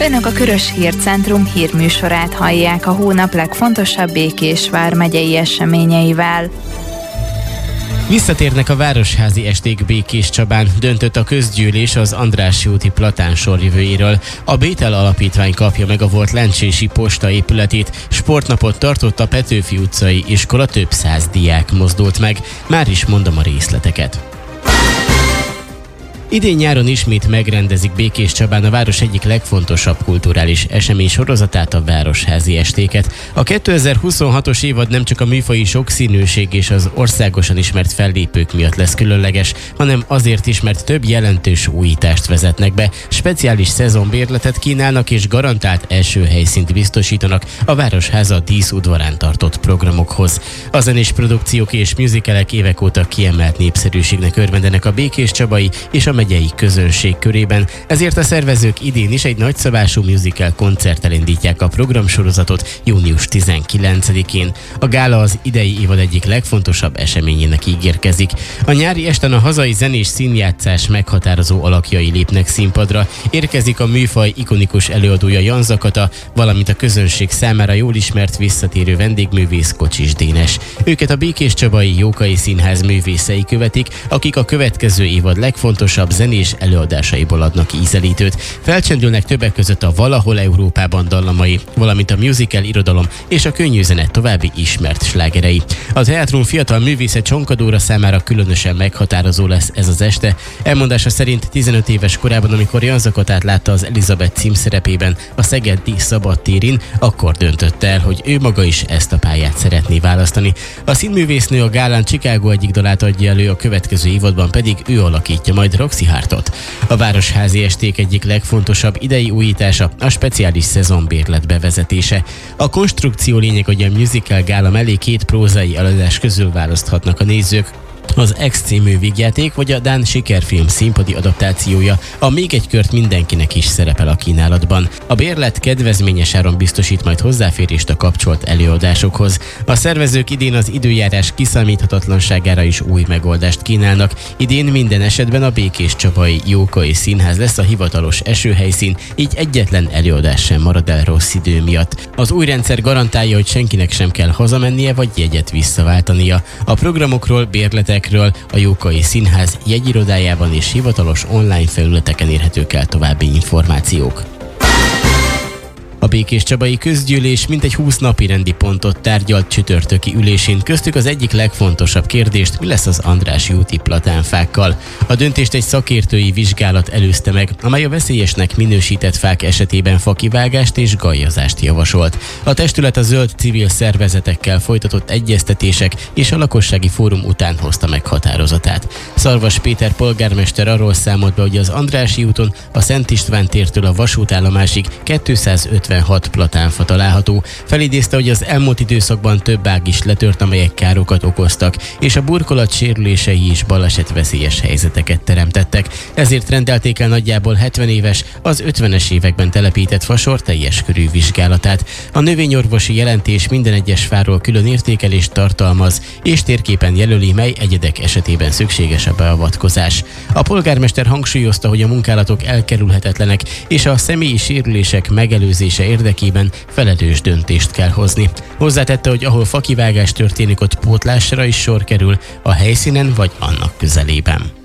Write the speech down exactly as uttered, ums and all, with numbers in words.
Önök a Körös Hírcentrum hírműsorát hallják a hónap legfontosabb Békés vármegyei eseményeivel. Visszatérnek a városházi esték Békéscsabán, döntött a közgyűlés az Andrássy úti platán sorjövőjéről. A Bétel Alapítvány kapja meg a volt lencsési posta épületét, sportnapot tartott a Petőfi utcai iskola, több száz diák mozdult meg. Már is mondom a részleteket. Idén nyáron ismét megrendezik Békéscsabán a város egyik legfontosabb kulturális esemény sorozatát, a városházi estéket. A kétezer-huszonhatos évad nem csak a műfaji sokszínűség és az országosan ismert fellépők miatt lesz különleges, hanem azért is, mert több jelentős újítást vezetnek be, speciális szezonbérletet kínálnak és garantált első helyszínt biztosítanak a Városháza díszudvarán tartott programokhoz. A zenés produkciók és musicalek évek óta kiemelt népszerűségnek örvendenek a békéscsabai és a megyei közönség körében, ezért a szervezők idén is egy nagyszabású musical koncerttel indítják a programsorozatot június tizenkilencedikén. A gála az idei évad egyik legfontosabb eseményének ígérkezik. A nyári esten a hazai zenés színjátszás meghatározó alakjai lépnek színpadra, érkezik a műfaj ikonikus előadója Jan Zakata, valamint a közönség számára jól ismert visszatérő vendégművész Kocsis Dénes. Őket a Békéscsabai Jókai Színház művészei követik, akik a következő évad legfontosabb zenés előadásaiból adnak ízelítőt. Felcsendülnek többek között a Valahol Európában dallamai, valamint a musical irodalom és a könnyű zene további ismert slágerei. A teátrum fiatal művésze Csonkadóra számára különösen meghatározó lesz ez az este. Elmondása szerint tizenöt éves korában, amikor Jan Zakatát látta az Elizabeth címszerepében a szegedi Szabadtérin, akkor döntött el, hogy ő maga is ezt a pályát szeretné választani. A színművésznő a gálán Chicago egyik dalát adja elő, a következő évadban pedig ő alakítja majd Roxy Hartot. A városházi esték egyik legfontosabb idei újítása a speciális szezonbérlet bevezetése. A konstrukció lényeg, hogy a musical gála mellé két prózai előadás közül választhatnak a nézők. Az X című vígjáték vagy a dán sikerfilm színpadi adaptációja, a Még egy kört mindenkinek is szerepel a kínálatban. A bérlet kedvezményes áron biztosít majd hozzáférést a kapcsolt előadásokhoz. A szervezők idén az időjárás kiszámíthatatlanságára is új megoldást kínálnak. Idén minden esetben a Békéscsabai Jókai Színház lesz a hivatalos esőhelyszín, így egyetlen előadás sem marad el rossz idő miatt. Az új rendszer garantálja, hogy senkinek sem kell hazamennie vagy jegyet visszaváltania. A programokról, bérletek a Jókai Színház jegyirodájában és hivatalos online felületeken érhetők el további információk. A Békéscsabai közgyűlés mintegy húsz napi rendi pontot tárgyalt csütörtöki ülésén, köztük az egyik legfontosabb kérdést, mi lesz az Andrássy úti platánfákkal. A döntést egy szakértői vizsgálat előzte meg, amely a veszélyesnek minősített fák esetében fakivágást és gajjazást javasolt. A testület a zöld civil szervezetekkel folytatott egyeztetések és a lakossági fórum után hozta meg határozatát. Szarvas Péter polgármester arról számolt be, hogy az Andrássy úton a Szent István tértől a vasútállomásig kétszázötvenhat platánfa található. Felidézte, hogy az elmúlt időszakban több ág is letört, amelyek károkat okoztak, és a burkolat sérülései is balesetveszélyes helyzeteket teremtettek. Ezért rendelték el nagyjából hetven éves, az ötvenes években telepített fasor teljes körű vizsgálatát. A növényorvosi jelentés minden egyes fáról külön értékelést tartalmaz, és térképen jelöli, mely egyedek esetében szükséges a beavatkozás. A polgármester hangsúlyozta, hogy a munkálatok elkerülhetetlenek, és a személyi sérülések megelőzése érdekében felelős döntést kell hozni. Hozzátette, hogy ahol fakivágás történik, ott pótlásra is sor kerül, a helyszínen vagy annak közelében.